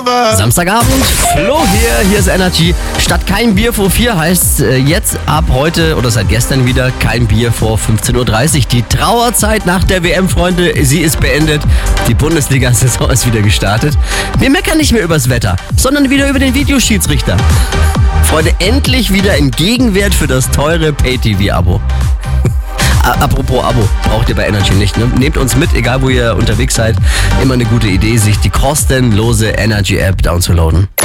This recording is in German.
Samstagabend, Flo hier ist Energy. Statt kein Bier vor 4 heißt jetzt ab heute oder seit gestern wieder kein Bier vor 15.30 Uhr. Die Trauerzeit nach der WM, Freunde, sie ist beendet. Die Bundesliga-Saison ist wieder gestartet. Wir meckern nicht mehr übers Wetter, sondern wieder über den Videoschiedsrichter. Freunde, endlich wieder ein Gegenwert für das teure Pay-TV-Abo. Apropos Abo, braucht ihr bei Energy nicht, ne? Nehmt uns mit, egal wo ihr unterwegs seid. Immer eine gute Idee, sich die kostenlose Energy-App downzuladen.